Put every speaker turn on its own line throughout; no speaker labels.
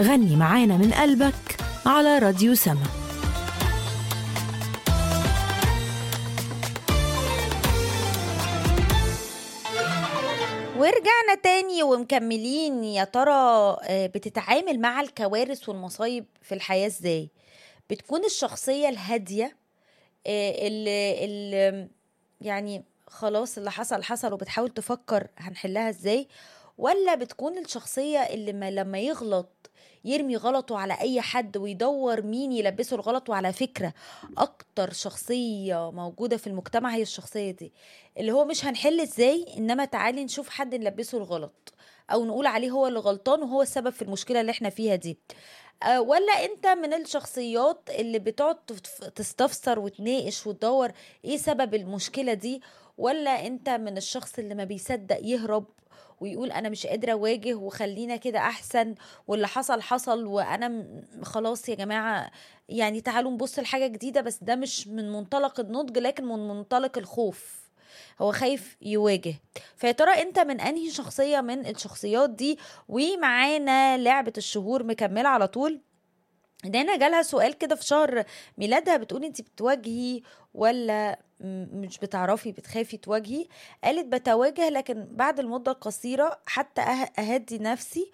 غني معانا من قلبك على راديو سما.
ورجعنا تاني ومكملين. يا ترى بتتعامل مع الكوارث والمصايب في الحياة ازاي؟ بتكون الشخصية الهادية اللي يعني خلاص اللي حصل حصل وبتحاول تفكر هنحلها ازاي، ولا بتكون الشخصية اللي لما يغلط يرمي غلطه على اي حد ويدور مين يلبسه الغلط؟ وعلى فكرة اكتر شخصية موجودة في المجتمع هي الشخصية دي، اللي هو مش هنحل ازاي، انما تعالي نشوف حد نلبسه الغلط او نقول عليه هو اللي غلطان وهو السبب في المشكلة اللي احنا فيها دي. ولا انت من الشخصيات اللي بتقعد تستفسر وتناقش وتدور ايه سبب المشكلة دي؟ ولا انت من الشخص اللي ما بيصدق يهرب ويقول انا مش قادرة اواجه وخلينا كده احسن، واللي حصل حصل وانا خلاص يا جماعة يعني تعالوا نبص لحاجة جديدة؟ بس ده مش من منطلق النضج لكن من منطلق الخوف، هو خايف يواجه. فيا ترى انت من انهي شخصية من الشخصيات دي؟ ومعانا لعبة الشهور مكملة على طول. دانا جالها سؤال كده في شهر ميلادها، بتقول انت بتواجهي ولا مش بتعرفي بتخافي تواجهي؟ قالت بتواجه لكن بعد المدة القصيرة حتى أهدي نفسي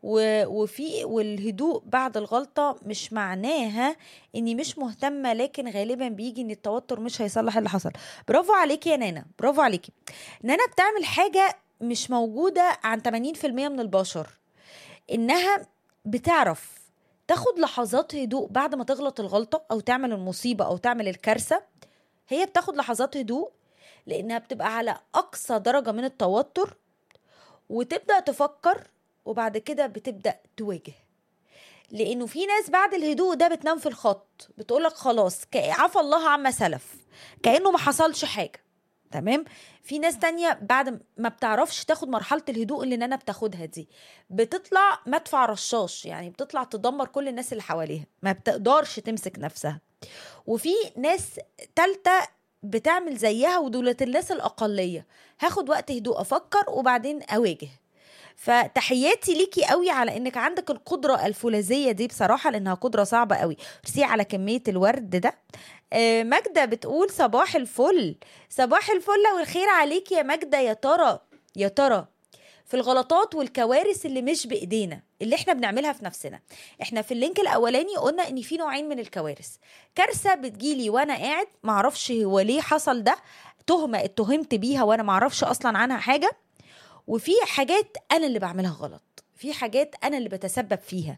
والهدوء بعد الغلطة مش معناها اني مش مهتمة، لكن غالبا بيجي ان التوتر مش هيصلح اللي حصل. برافو عليكي يا نانا، برافو عليكي. نانا بتعمل حاجة مش موجودة عن 80% من البشر، انها بتعرف تاخد لحظات هدوء بعد ما تغلط الغلطة او تعمل المصيبة او تعمل الكارثة. هي بتاخد لحظات هدوء لانها بتبقى على اقصى درجة من التوتر وتبدأ تفكر، وبعد كده بتبدأ تواجه. لانه في ناس بعد الهدوء ده بتنام في الخط، بتقولك خلاص عفى الله عما سلف، كأنه ما حصلش حاجة. تمام. في ناس تانية بعد ما بتعرفش تاخد مرحلة الهدوء اللي انا بتاخدها دي، بتطلع مدفع رشاش، يعني بتطلع تدمر كل الناس اللي حواليها، ما بتقدرش تمسك نفسها. وفي ناس تالتة بتعمل زيها، ودولة الناس الأقلية، هاخد وقت هدوء أفكر وبعدين أواجه. فتحياتي ليكي قوي على انك عندك القدرة الفولاذية دي بصراحة، لانها قدرة صعبة قوي. رسي على كمية الورد ده. ماجدة بتقول صباح الفل، صباح الفل والخير عليكي يا ماجدة. يا ترى في الغلطات والكوارث اللي مش بإيدينا اللي احنا بنعملها في نفسنا. احنا في اللينك الاولاني قلنا ان في نوعين من الكوارث. كارثة بتجيلي وانا قاعد معرفش هو ليه حصل ده، تهمة اتهمت بيها وانا معرفش اصلا عنها حاجة. وفي حاجات انا اللي بعملها غلط، في حاجات انا اللي بتسبب فيها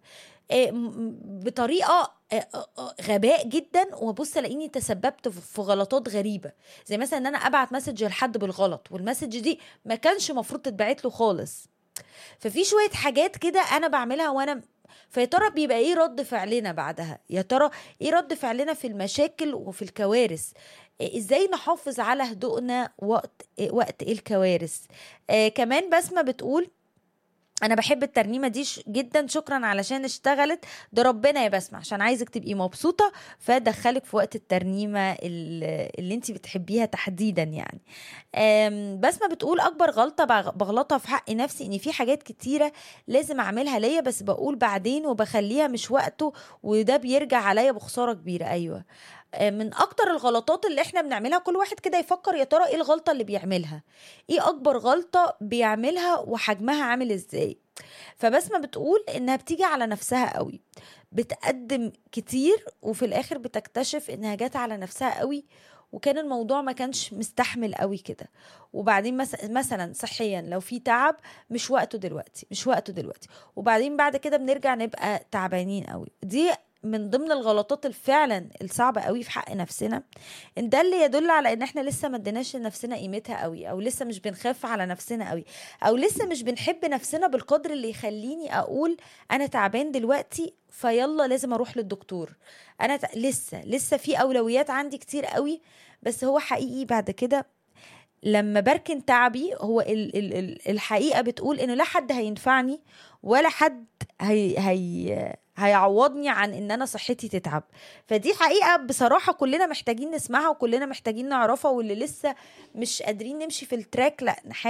بطريقة غباء جدا، وبص لاني تسببت في غلطات غريبة، زي مثلا ان انا ابعت مسج لحد بالغلط والمسج دي ما كانش مفروض تتبعت له خالص. ففي شوية حاجات كده انا بعملها وانا فيا ترى بيبقى ايه رد فعلنا بعدها؟ يا ترى ايه رد فعلنا في المشاكل وفي الكوارث؟ ازاي نحافظ على هدوءنا وقت الكوارث؟ كمان بسمة بتقول انا بحب الترنيمه دي جدا، شكرا علشان اشتغلت، ده ربنا يا بسمة عشان عايزك تبقي مبسوطه فدخلك في وقت الترنيمه اللي انت بتحبيها تحديدا يعني. بسمة بتقول اكبر غلطه بغلطها في حق نفسي ان في حاجات كتيره لازم اعملها ليا بس بقول بعدين وبخليها مش وقته، وده بيرجع عليا بخساره كبيره. ايوه، من اكتر الغلطات اللي احنا بنعملها، كل واحد كده يفكر يا ترى ايه الغلطة اللي بيعملها، ايه اكبر غلطة بيعملها وحجمها عامل ازاي. فبسمة بتقول انها بتيجي على نفسها قوي، بتقدم كتير وفي الاخر بتكتشف انها جات على نفسها قوي وكان الموضوع ما كانش مستحمل قوي كده. وبعدين مثلا صحيا لو في تعب مش وقته دلوقتي، مش وقته دلوقتي، وبعدين بعد كده بنرجع نبقى تعبانين قوي. دي من ضمن الغلطات الفعلا الصعبة قوي في حق نفسنا. ان ده اللي يدل على ان احنا لسه ما اديناش لنفسنا قيمتها قوي، او لسه مش بنخاف على نفسنا قوي، او لسه مش بنحب نفسنا بالقدر اللي يخليني اقول انا تعبان دلوقتي فيلا لازم اروح للدكتور. انا لسه في اولويات عندي كتير قوي. بس هو حقيقي بعد كده لما بركن تعبي، هو الحقيقة بتقول انه لا حد هينفعني ولا حد هيعوضني عن ان انا صحتي تتعب. فدي حقيقة بصراحة كلنا محتاجين نسمعها وكلنا محتاجين نعرفها، واللي لسه مش قادرين نمشي في التراك لا